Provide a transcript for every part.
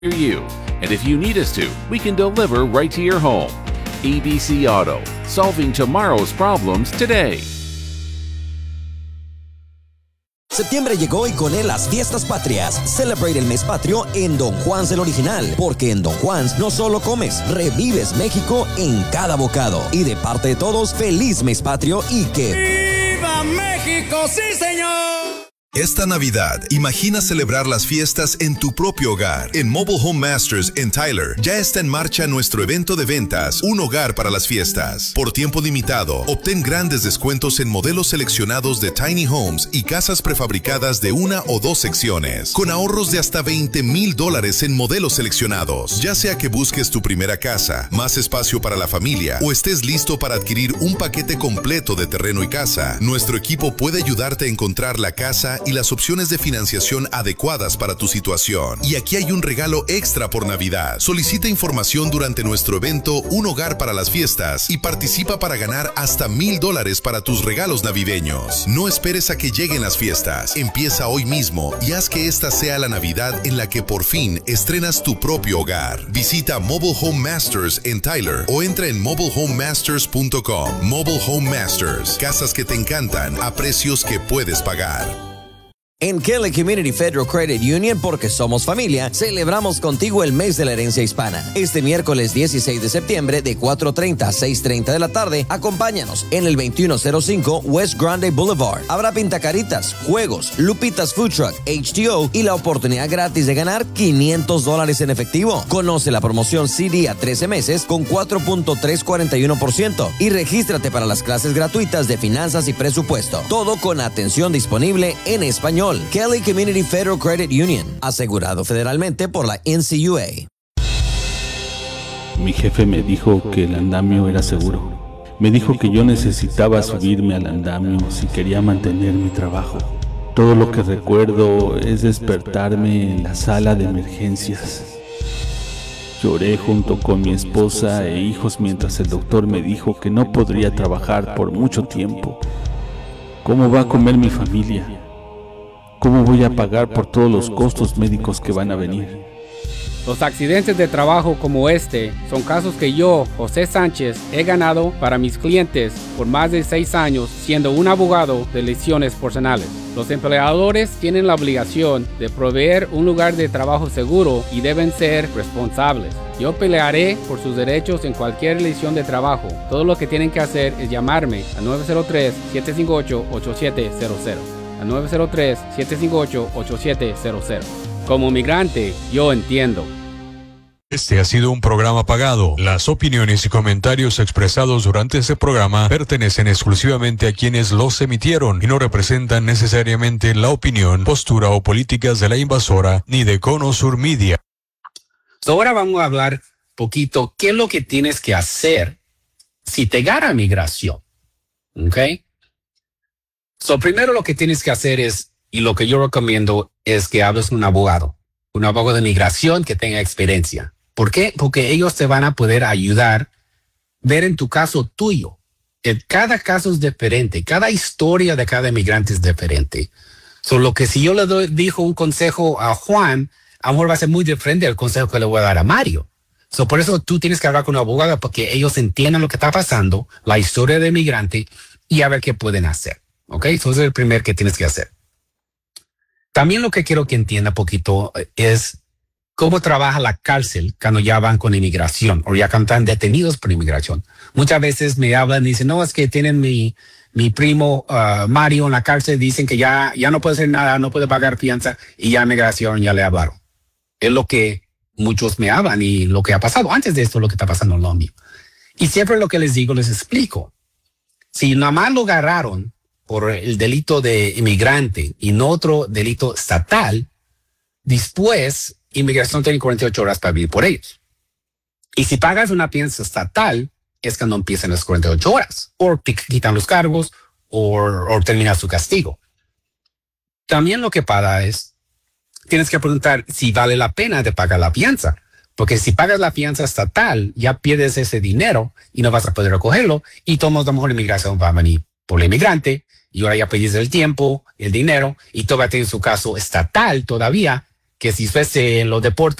you. And if you need us to, we can deliver right to your home. ABC Auto, solving tomorrow's problems today. Septiembre llegó y con él las fiestas patrias. Celebrate el mes patrio en Don Juan's el original, porque en Don Juan's no solo comes, revives México en cada bocado. Y de parte de todos, feliz mes patrio y que ¡viva México, sí señor! Esta Navidad, imagina celebrar las fiestas en tu propio hogar. En Mobile Home Masters en Tyler, ya está en marcha nuestro evento de ventas, Un Hogar para las Fiestas. Por tiempo limitado, obtén grandes descuentos en modelos seleccionados de tiny homes y casas prefabricadas de 1 o 2 secciones, con ahorros de hasta $20,000 en modelos seleccionados. Ya sea que busques tu primera casa, más espacio para la familia, o estés listo para adquirir un paquete completo de terreno y casa, nuestro equipo puede ayudarte a encontrar la casa y las opciones de financiación adecuadas para tu situación. Y aquí hay un regalo extra por Navidad. Solicita información durante nuestro evento Un Hogar para las Fiestas y participa para ganar hasta $1,000 para tus regalos navideños. No esperes a que lleguen las fiestas. Empieza hoy mismo y haz que esta sea la Navidad en la que por fin estrenas tu propio hogar. Visita Mobile Home Masters en Tyler o entra en mobilehomemasters.com. Mobile Home Masters. Casas que te encantan a precios que puedes pagar. En Kelly Community Federal Credit Union, porque somos familia, celebramos contigo el mes de la herencia hispana. Este miércoles 16 de septiembre de 4:30 a 6:30 de la tarde, acompáñanos en el 2105 West Grande Boulevard. Habrá pintacaritas, juegos, Lupitas Food Truck, HTO y la oportunidad gratis de ganar $500 en efectivo. Conoce la promoción CD a 13 meses con 4.341% y regístrate para las clases gratuitas de finanzas y presupuesto. Todo con atención disponible en español. Kelly Community Federal Credit Union, asegurado federalmente por la NCUA. Mi jefe me dijo que el andamio era seguro. Me dijo que yo necesitaba subirme al andamio si quería mantener mi trabajo. Todo lo que recuerdo es despertarme en la sala de emergencias. Lloré junto con mi esposa e hijos mientras el doctor me dijo que no podría trabajar por mucho tiempo. ¿Cómo va a comer mi familia? ¿Cómo voy a pagar por todos los costos médicos que van a venir? Los accidentes de trabajo como este son casos que yo, José Sánchez, he ganado para mis clientes por más de 6 años siendo un abogado de lesiones personales. Los empleadores tienen la obligación de proveer un lugar de trabajo seguro y deben ser responsables. Yo pelearé por sus derechos en cualquier lesión de trabajo. Todo lo que tienen que hacer es llamarme a 903-758-8700. A 903-758-8700. Como migrante, yo entiendo. Este ha sido un programa pagado. Las opiniones y comentarios expresados durante este programa pertenecen exclusivamente a quienes los emitieron y no representan necesariamente la opinión, postura o políticas de la invasora ni de Cono Sur Media. Ahora vamos a hablar poquito qué es lo que tienes que hacer si te gana migración. ¿Ok? Primero lo que tienes que hacer es, y lo que yo recomiendo es que hables con un abogado de migración que tenga experiencia. ¿Por qué? Porque ellos te van a poder ayudar, ver en tu caso tuyo. Cada caso es diferente, cada historia de cada inmigrante es diferente. Lo que si yo le dijo un consejo a Juan, a lo mejor va a ser muy diferente al consejo que le voy a dar a Mario. Por eso tú tienes que hablar con un abogado porque ellos entiendan lo que está pasando, la historia del migrante y a ver qué pueden hacer. ¿Ok? Eso es el primer que tienes que hacer. También lo que quiero que entienda poquito es cómo trabaja la cárcel cuando ya van con inmigración o ya cuando están detenidos por inmigración. Muchas veces me hablan y dicen, no, es que tienen mi primo Mario en la cárcel, dicen que ya no puede hacer nada, no puede pagar fianza y ya inmigración ya le hablaron. Es lo que muchos me hablan y lo que ha pasado antes de esto, lo que está pasando en lo mío. Y siempre lo que les digo, les explico. Si nada más lo agarraron por el delito de inmigrante y no otro delito estatal, después inmigración tiene 48 horas para vivir por ellos. Y si pagas una fianza estatal, es cuando empiezan las 48 horas. O te quitan los cargos o termina su castigo. También lo que pasa es, tienes que preguntar si vale la pena de pagar la fianza. Porque si pagas la fianza estatal, ya pierdes ese dinero y no vas a poder recogerlo. Y todos, a lo mejor, inmigración va a venir por el inmigrante. Y ahora ya pediste el tiempo, el dinero, y todavía tiene su caso estatal todavía, que si después se lo deportan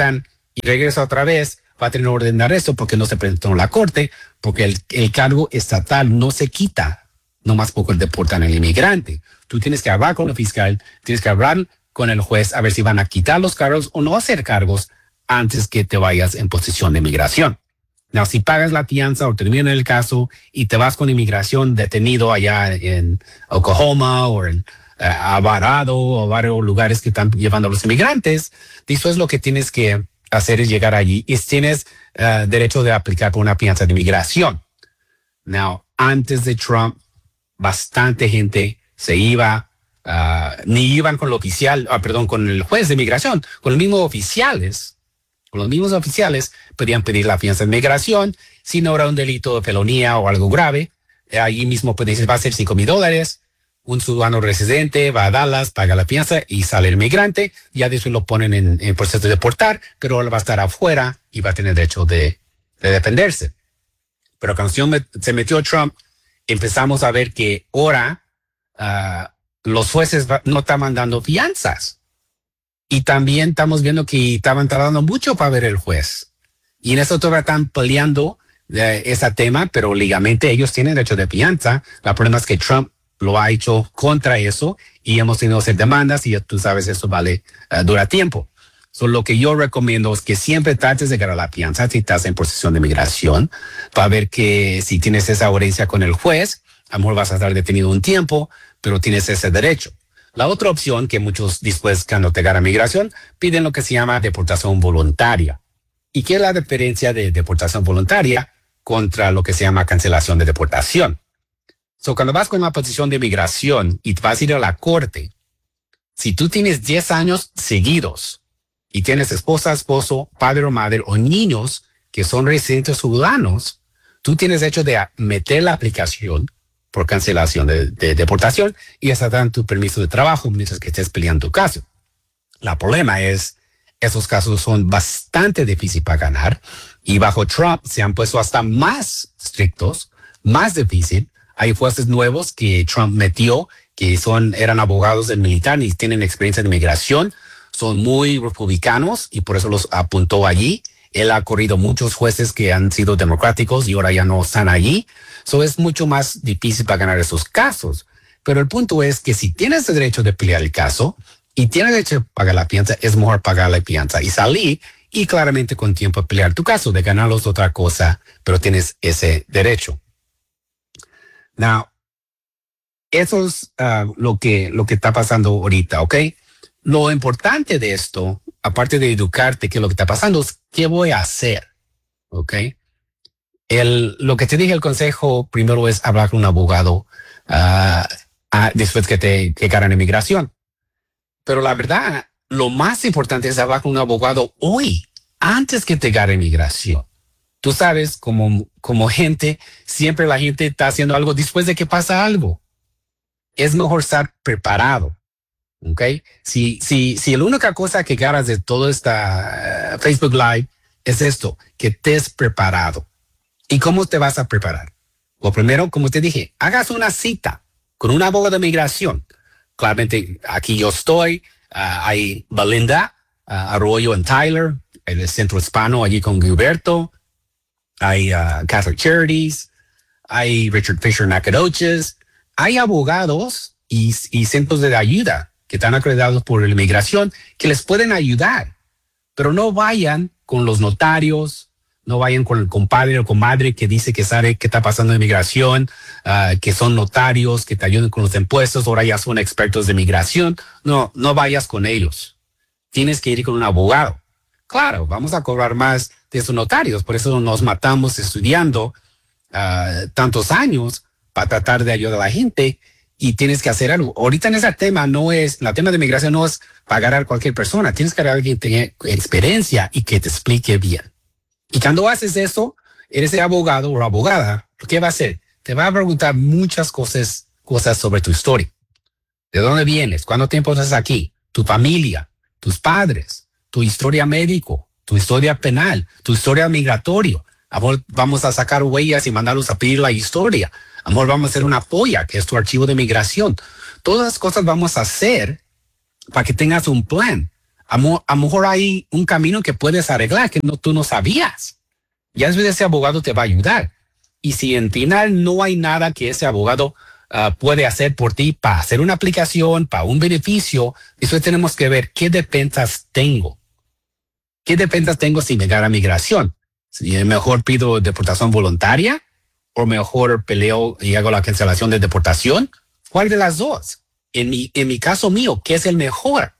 y regresa otra vez, va a tener orden de arresto porque no se presentó en la corte, porque el cargo estatal no se quita, nomás porque deportan al inmigrante. Tú tienes que hablar con el fiscal, tienes que hablar con el juez a ver si van a quitar los cargos o no hacer cargos antes que te vayas en posesión de inmigración. Now, si pagas la fianza o termina el caso y te vas con inmigración detenido allá en Oklahoma o en Alvarado o varios lugares que están llevando a los inmigrantes, eso es lo que tienes que hacer, es llegar allí y tienes derecho de aplicar por una fianza de inmigración. Now, antes de Trump, bastante gente se iba, ni iban con el oficial, con el juez de inmigración, con los mismos oficiales podían pedir la fianza de inmigración, si no era un delito de felonía o algo grave. Allí mismo puedes, va a ser $5,000. Un ciudadano residente va a Dallas, paga la fianza y sale el migrante. Ya después lo ponen en proceso de deportar, pero él va a estar afuera y va a tener derecho de defenderse. Pero cuando se metió Trump, empezamos a ver que ahora los jueces no estaban dando fianzas. Y también estamos viendo que estaban tardando mucho para ver el juez. Y en eso todavía están peleando ese tema, pero legalmente ellos tienen derecho de fianza. El problema es que Trump lo ha hecho contra eso y hemos tenido que hacer demandas y ya tú sabes, eso dura tiempo. Lo que yo recomiendo es que siempre trates de ganar la fianza si estás en posesión de inmigración, para ver que si tienes esa audiencia con el juez, a lo mejor vas a estar detenido un tiempo, pero tienes ese derecho. La otra opción que muchos después, cuando te gana migración, piden lo que se llama deportación voluntaria. ¿Y qué es la diferencia de deportación voluntaria contra lo que se llama cancelación de deportación? Cuando vas con una posición de migración y vas a ir a la corte, si tú tienes 10 años seguidos y tienes esposa, esposo, padre o madre o niños que son residentes ciudadanos, tú tienes derecho de meter la aplicación por cancelación de deportación y hasta dan tu permiso de trabajo mientras que estés peleando tu caso. El problema es, esos casos son bastante difíciles para ganar y bajo Trump se han puesto hasta más estrictos, más difícil. Hay jueces nuevos que Trump metió que eran abogados del militar y tienen experiencia de inmigración, son muy republicanos y por eso los apuntó allí. Él ha corrido muchos jueces que han sido democráticos y ahora ya no están allí. Es mucho más difícil para ganar esos casos. Pero el punto es que si tienes el derecho de pelear el caso y tienes derecho de pagar la fianza, es mejor pagar la fianza y salir y claramente con tiempo pelear tu caso. De ganarlos otra cosa, pero tienes ese derecho. Now, eso es lo que está pasando ahorita, ¿ok? Lo importante de esto, aparte de educarte qué es lo que está pasando, es qué voy a hacer, ¿ok? Lo que te dije, el consejo primero es hablar con un abogado después que ganan inmigración. Pero la verdad, lo más importante es hablar con un abogado hoy, antes que te gane inmigración. Tú sabes, como gente, siempre la gente está haciendo algo después de que pasa algo. Es mejor estar preparado, ¿ok? Si la única cosa que ganas de todo esta Facebook Live es esto, que estés preparado. ¿Y cómo te vas a preparar? Lo primero, como te dije, hagas una cita con un abogado de migración. Claramente, aquí yo estoy, hay Belinda Arroyo en Tyler, el Centro Hispano allí con Gilberto, hay Catholic Charities, hay Richard Fisher Nacogdoches, hay abogados y centros de ayuda que están acreditados por la inmigración que les pueden ayudar, pero no vayan con los notarios, no vayan con el compadre o comadre que dice que sabe qué está pasando en inmigración, que son notarios, que te ayudan con los impuestos, ahora ya son expertos de inmigración. No vayas con ellos. Tienes que ir con un abogado. Claro, vamos a cobrar más de esos notarios, por eso nos matamos estudiando tantos años para tratar de ayudar a la gente y tienes que hacer algo. Ahorita en ese tema la tema de inmigración no es pagar a cualquier persona, tienes que agarrar a alguien que tenga experiencia y que te explique bien. Y cuando haces eso, eres el abogado o abogada, ¿qué va a hacer? Te va a preguntar muchas cosas sobre tu historia. ¿De dónde vienes? ¿Cuánto tiempo estás aquí? Tu familia, tus padres, tu historia médico, tu historia penal, tu historia migratoria. Amor, vamos a sacar huellas y mandarlos a pedir la historia. Amor, vamos a hacer una polla, que es tu archivo de migración. Todas las cosas vamos a hacer para que tengas un plan. A lo mejor hay un camino que puedes arreglar que tú no sabías. Ya después ese abogado te va a ayudar. Y si en final no hay nada que ese abogado puede hacer por ti para hacer una aplicación, para un beneficio, después tenemos que ver qué defensas tengo. ¿Qué defensas tengo si negar a migración? Si mejor pido deportación voluntaria o mejor peleo y hago la cancelación de deportación. ¿Cuál de las dos? En mi caso mío, ¿qué es el mejor?